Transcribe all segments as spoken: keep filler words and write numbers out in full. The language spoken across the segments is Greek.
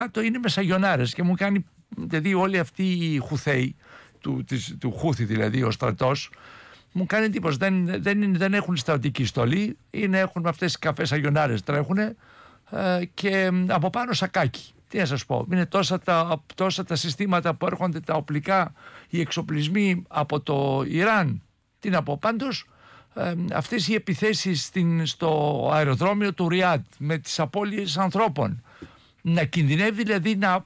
το είναι μεσαγιονάρες και μου κάνει, δηλαδή όλοι αυτοί οι Χουθέοι, του, της, του Χούθη δηλαδή ο στρατός, μου κάνει εντύπωση, δεν, δεν, δεν έχουν στρατική στολή, είναι, έχουν αυτές τις καφές αγιονάρες τρέχουν ε, και από πάνω σακάκι. Τι να σας πω, είναι τόσα τα, τόσα τα συστήματα που έρχονται, τα οπλικά, οι εξοπλισμοί από το Ιράν. Τι να πω, πάντως ε, αυτές οι επιθέσεις στην, στο αεροδρόμιο του Ριάντ με τις απώλειες ανθρώπων, να κινδυνεύει δηλαδή να,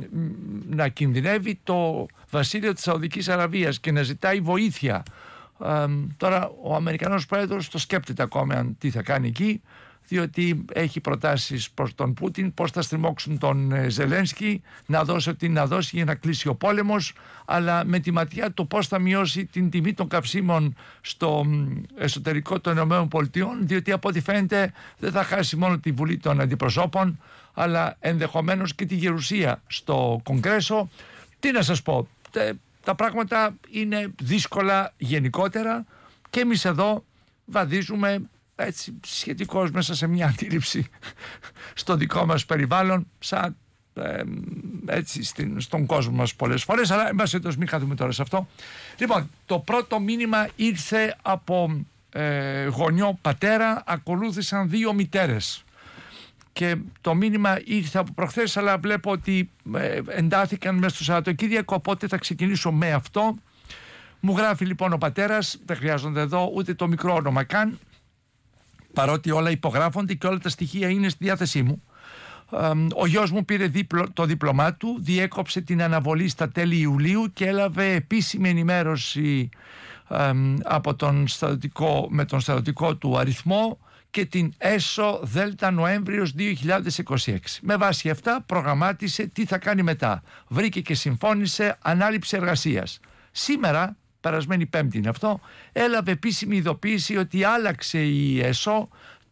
να κινδυνεύει το βασίλειο της Σαουδικής Αραβίας και να ζητάει βοήθεια. Ε, τώρα ο Αμερικανός πρόεδρος το σκέπτεται ακόμα αν τι θα κάνει εκεί, διότι έχει προτάσεις προς τον Πούτιν πώς θα στριμώξουν τον Ζελένσκι να δώσει ό,τι να δώσει για να κλείσει ο πόλεμος, αλλά με τη ματιά το πώς θα μειώσει την τιμή των καυσίμων στο εσωτερικό των ΗΠΑ, διότι από ό,τι φαίνεται δεν θα χάσει μόνο τη Βουλή των Αντιπροσώπων, αλλά ενδεχομένως και τη γερουσία στο Κογκρέσο. Τι να σας πω, τα πράγματα είναι δύσκολα γενικότερα και εμείς εδώ βαδίζουμε έτσι σχετικώς μέσα σε μια αντίληψη στο δικό μας περιβάλλον, σαν ε, έτσι στην, στον κόσμο μας πολλές φορές, αλλά εν πάση περιπτώσει μην χαθούμε τώρα σε αυτό. Λοιπόν, το πρώτο μήνυμα ήρθε από ε, γονιό πατέρα, ακολούθησαν δύο μητέρες και το μήνυμα ήρθε από προχθές, αλλά βλέπω ότι ε, εντάθηκαν μέσα στο Σαββατοκύριακο, οπότε θα ξεκινήσω με αυτό. Μου γράφει λοιπόν ο πατέρας, δεν χρειάζονται εδώ ούτε το μικρό όνομα καν, παρότι όλα υπογράφονται και όλα τα στοιχεία είναι στη διάθεσή μου. Ο γιος μου πήρε δίπλο, το δίπλωμά του, διέκοψε την αναβολή στα τέλη Ιουλίου και έλαβε επίσημη ενημέρωση ε, από τον στρατιωτικό, με τον στρατιωτικό του αριθμό και την ΕΣΟ Δέλτα Νοέμβριος δύο χιλιάδες είκοσι έξι. Με βάση αυτά προγραμμάτισε τι θα κάνει μετά. Βρήκε και συμφώνησε ανάληψη εργασίας. Σήμερα, περασμένη Πέμπτη είναι αυτό, έλαβε επίσημη ειδοποίηση ότι άλλαξε η ΕΣΟ,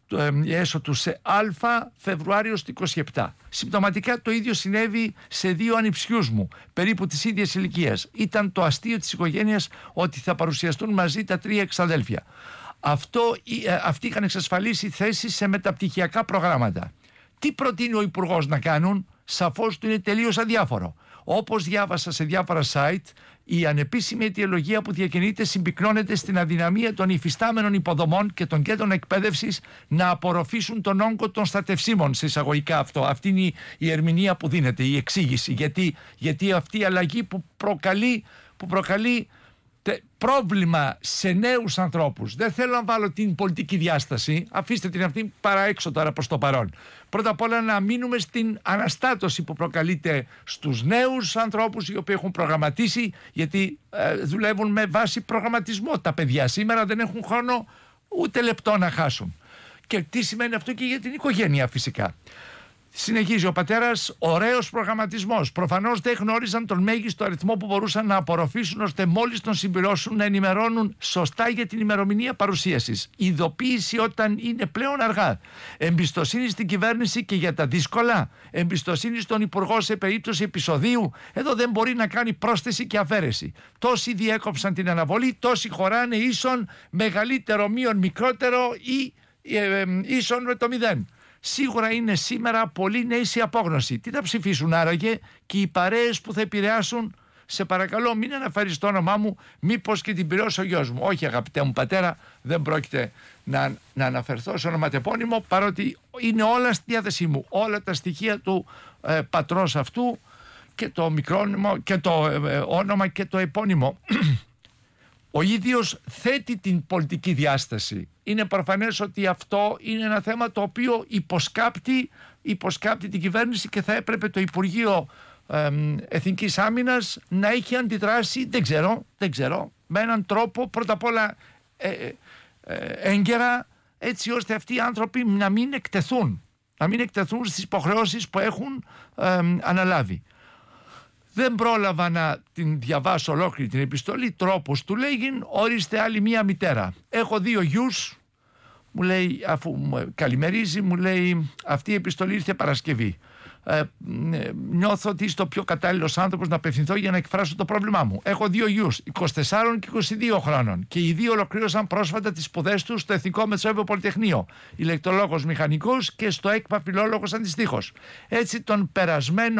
η ΕΣΟ του σε Α Φεβρουάριο του είκοσι επτά. Συμπτωματικά το ίδιο συνέβη σε δύο ανιψιούς μου, περίπου της ίδιας ηλικίας. Ήταν το αστείο της οικογένειας ότι θα παρουσιαστούν μαζί τα τρία εξαδέλφια. Αυτό, αυτοί είχαν εξασφαλίσει θέσεις σε μεταπτυχιακά προγράμματα. Τι προτείνει ο Υπουργός να κάνουν, σαφώς του είναι τελείως αδιάφορο. Όπως διάβασα σε διάφορα site, η ανεπίσημη αιτιολογία που διακινείται συμπυκνώνεται στην αδυναμία των υφιστάμενων υποδομών και των κέντρων εκπαίδευσης να απορροφήσουν τον όγκο των στατευσίμων, σε εισαγωγικά αυτό. Αυτή είναι η, η ερμηνεία που δίνεται, η εξήγηση. Γιατί, γιατί αυτή η αλλαγή που προκαλεί, που προκαλεί τε, πρόβλημα σε νέους ανθρώπους. Δεν θέλω να βάλω την πολιτική διάσταση, αφήστε την αυτή παρά έξω τώρα προς το παρόν. Πρώτα απ' όλα να μείνουμε στην αναστάτωση που προκαλείται στους νέους ανθρώπους οι οποίοι έχουν προγραμματίσει, γιατί ε, δουλεύουν με βάση προγραμματισμό τα παιδιά σήμερα, δεν έχουν χρόνο ούτε λεπτό να χάσουν. Και τι σημαίνει αυτό και για την οικογένεια φυσικά. Συνεχίζει ο πατέρας, ωραίος προγραμματισμός. Προφανώς δεν γνώριζαν τον μέγιστο αριθμό που μπορούσαν να απορροφήσουν, ώστε μόλις τον συμπληρώσουν να ενημερώνουν σωστά για την ημερομηνία παρουσίασης. Ειδοποίηση όταν είναι πλέον αργά. Εμπιστοσύνη στην κυβέρνηση και για τα δύσκολα. Εμπιστοσύνη στον Υπουργό σε περίπτωση επεισοδίου. Εδώ δεν μπορεί να κάνει πρόσθεση και αφαίρεση. Τόσοι διέκοψαν την αναβολή, τόσοι χωράνε ίσον μεγαλύτερο μείον μικρότερο ή ε, ε, ίσον με το μηδέν. Σίγουρα είναι σήμερα πολλοί νέοι σε απόγνωση. Τι θα ψηφίσουν άραγε και οι παρέες που θα επηρεάσουν? Σε παρακαλώ μην αναφέρεις το όνομά μου, μήπως και την πληρώσει ο γιος μου. Όχι αγαπητέ μου πατέρα, δεν πρόκειται να, να αναφερθώ σε ονοματεπώνυμο, παρότι είναι όλα στη διάθεσή μου. Όλα τα στοιχεία του ε, πατρός αυτού και το μικρόνυμο και το ε, όνομα και το επώνυμο. Ο ίδιος θέτει την πολιτική διάσταση. Είναι προφανές ότι αυτό είναι ένα θέμα το οποίο υποσκάπτει, υποσκάπτει την κυβέρνηση και θα έπρεπε το Υπουργείο ε, Εθνικής Άμυνας να έχει αντιδράσει, δεν ξέρω, δεν ξέρω, με έναν τρόπο πρώτα απ' όλα ε, ε, έγκαιρα, έτσι ώστε αυτοί οι άνθρωποι να μην εκτεθούν, να μην εκτεθούν στις υποχρεώσεις που έχουν ε, αναλάβει. Δεν πρόλαβα να την διαβάσω ολόκληρη την επιστολή. Τρόπος του λέγειν, ορίστε άλλη μία μητέρα. Έχω δύο γιους, μου λέει, αφού μου καλημερίζει, μου λέει, αυτή η επιστολή ήρθε Παρασκευή. ε, ε, νιώθω ότι είσαι το πιο κατάλληλος άνθρωπος να απευθυνθώ για να εκφράσω το πρόβλημά μου. Έχω δύο γιους, είκοσι τεσσάρων και είκοσι δύο χρόνων, και οι δύο ολοκλήρωσαν πρόσφατα τις σπουδές τους στο Εθνικό Μεσόγειο Πολυτεχνείο, ηλεκτρολόγος μηχανικός και στο ΕΚΠΑ φιλόλογος αντιστοίχως. Έτσι, τον περασμένο